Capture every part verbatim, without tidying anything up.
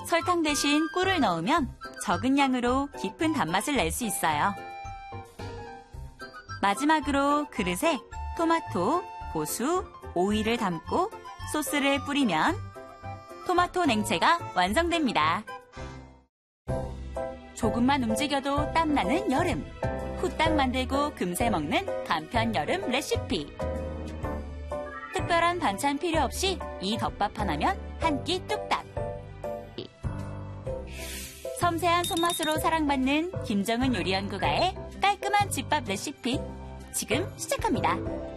설탕 대신 꿀을 넣으면 적은 양으로 깊은 단맛을 낼 수 있어요. 마지막으로 그릇에 토마토, 고수, 오이를 담고 소스를 뿌리면 토마토 냉채가 완성됩니다. 조금만 움직여도 땀나는 여름. 후딱 만들고 금세 먹는 간편 여름 레시피. 특별한 반찬 필요 없이 이 덮밥 하나면 한 끼 뚝딱. 섬세한 손맛으로 사랑받는 김정은 요리연구가의 깔끔한 집밥 레시피. 지금 시작합니다.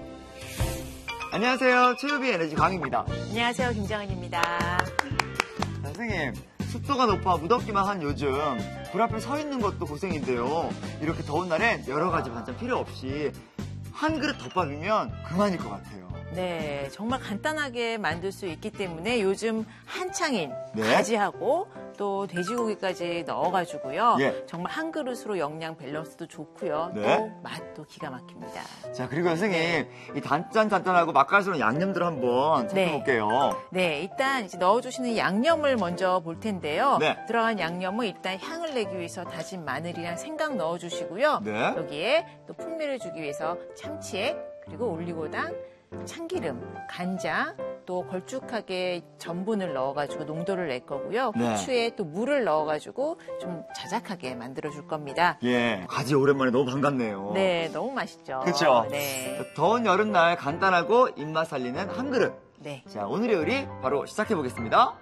안녕하세요. 최유비 에너지 강입니다. 안녕하세요. 김정은입니다. 선생님, 습도가 높아 무덥기만 한 요즘 불 앞에 서 있는 것도 고생인데요. 이렇게 더운 날엔 여러 가지 반찬 필요 없이 한 그릇 덮밥이면 그만일 것 같아요. 네, 정말 간단하게 만들 수 있기 때문에 요즘 한창인 네. 가지하고 또 돼지고기까지 넣어가지고요. 예. 정말 한 그릇으로 영양 밸런스도 좋고요. 네. 또 맛도 기가 막힙니다. 자, 그리고 선생님, 이 단짠단짠하고 맛깔스러운 양념들 한번 네. 살펴볼게요. 네, 일단 이제 넣어주시는 양념을 먼저 볼 텐데요. 네. 들어간 양념은 일단 향을 내기 위해서 다진 마늘이랑 생강 넣어주시고요. 네. 여기에 또 풍미를 주기 위해서 참치액 그리고 올리고당, 참기름, 간장, 또 걸쭉하게 전분을 넣어가지고 농도를 낼 거고요. 네. 후추에 또 물을 넣어가지고 좀 자작하게 만들어줄 겁니다. 예, 가지 오랜만에 너무 반갑네요. 네, 너무 맛있죠. 그쵸? 네. 자, 더운 여름날 간단하고 입맛 살리는 한 그릇. 네. 자, 오늘의 요리 바로 시작해 보겠습니다.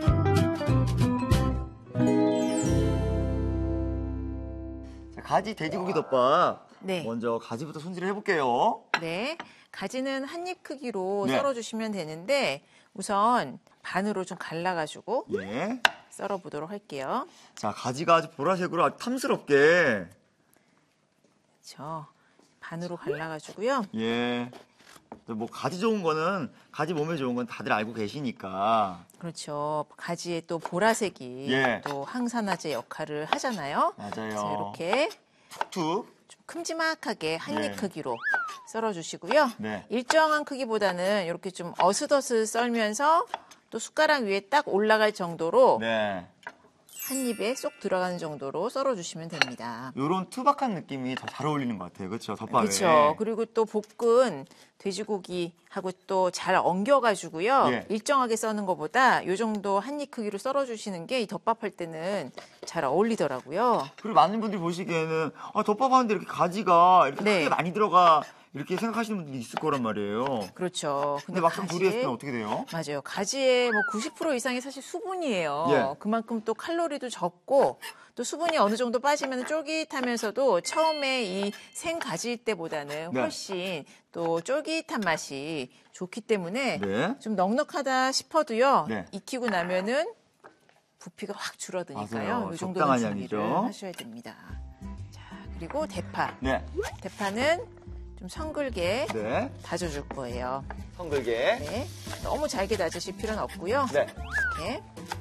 자, 가지 돼지고기 덮밥. 네. 먼저 가지부터 손질을 해볼게요. 네. 가지는 한 입 크기로 네. 썰어주시면 되는데 우선 반으로 좀 갈라가지고 예. 썰어보도록 할게요. 자, 가지가 아주 보라색으로 아주 탐스럽게. 그렇죠. 반으로 갈라가지고요. 예. 뭐 가지 좋은 거는 가지 몸에 좋은 건 다들 알고 계시니까. 그렇죠. 가지에 또 보라색이 예. 또 항산화제 역할을 하잖아요. 맞아요. 그래서 이렇게 툭툭. 좀 큼지막하게 한 입 네. 크기로 썰어주시고요. 네. 일정한 크기보다는 이렇게 좀 어슷어슷 썰면서 또 숟가락 위에 딱 올라갈 정도로 네. 한 입에 쏙 들어가는 정도로 썰어주시면 됩니다. 요런 투박한 느낌이 더 잘 어울리는 것 같아요. 그렇죠? 덮밥에. 그렇죠. 그리고 또 볶은 돼지고기하고 또 잘 엉겨가지고요. 예. 일정하게 써는 것보다 이 정도 한 입 크기로 썰어주시는 게 이 덮밥할 때는 잘 어울리더라고요. 그리고 많은 분들이 보시기에는 아, 덮밥 하는데 이렇게 가지가 이렇게 네. 크게 많이 들어가 이렇게 생각하시는 분들이 있을 거란 말이에요. 그렇죠. 근데 막상 가지에- 조리했을 때는 어떻게 돼요? 맞아요. 가지의 뭐 구십 퍼센트 이상이 사실 수분이에요. 예. 그만큼 또 칼로리도 적고 또 수분이 어느 정도 빠지면 쫄깃하면서도 처음에 이 생가지일 때보다는 네. 훨씬 또 쫄깃한 맛이 좋기 때문에 네. 좀 넉넉하다 싶어도요. 네. 익히고 나면은 부피가 확 줄어드니까요. 맞아요. 이 적당한 정도는 준비를 양이죠. 하셔야 됩니다. 자, 그리고 대파. 네. 대파는 좀 성글게 네. 다져줄 거예요. 성글게. 네. 너무 잘게 다지실 필요는 없고요. 네. 이렇게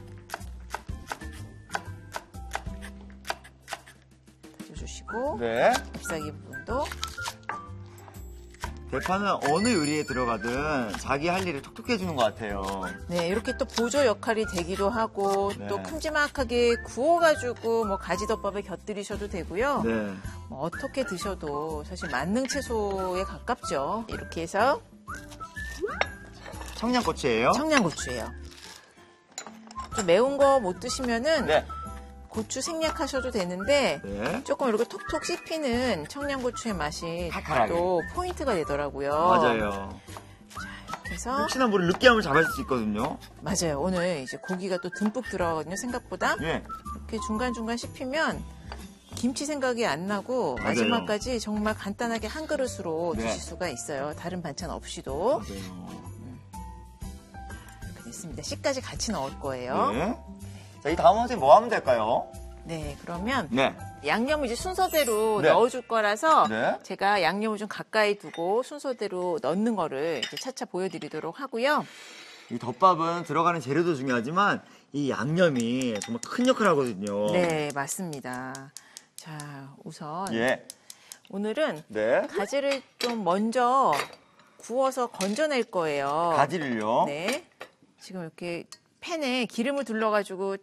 다져주시고 네. 잎사귀 부분도 대파는 어느 요리에 들어가든 자기 할 일을 톡톡 해주는 것 같아요. 네 이렇게 또 보조 역할이 되기도 하고 네. 또 큼지막하게 구워가지고 뭐 가지덮밥에 곁들이셔도 되고요. 네. 뭐 어떻게 드셔도 사실 만능 채소에 가깝죠. 이렇게 해서 청양고추예요. 청양고추예요. 좀 매운 거 못 드시면은 네. 고추 생략하셔도 되는데 네. 조금 이렇게 톡톡 씹히는 청양고추의 맛이 칼칼하게. 또 포인트가 되더라고요. 맞아요. 그래서 혹시나 모를 느끼함을 잡을 수 있거든요. 맞아요. 오늘 이제 고기가 또 듬뿍 들어가거든요. 생각보다 예. 이렇게 중간중간 씹히면 김치 생각이 안 나고 맞아요. 마지막까지 정말 간단하게 한 그릇으로 네. 드실 수가 있어요. 다른 반찬 없이도 맞아요. 이렇게 됐습니다. 씨까지 같이 넣을 거예요. 네. 네. 자, 이 다음 선생님 뭐 하면 될까요? 그러면 네. 양념을 이제 순서대로 네. 넣어줄 거라서 네. 제가 양념을 좀 가까이 두고 순서대로 넣는 거를 이제 차차 보여드리도록 하고요. 이 덮밥은 들어가는 재료도 중요하지만 이 양념이 정말 큰 역할을 하거든요. 네, 맞습니다. 자, 우선 예. 오늘은 네. 가지를 좀 먼저 구워서 건져낼 거예요. 가지를요. 네. 지금 이렇게 팬에 기름을 둘러가지고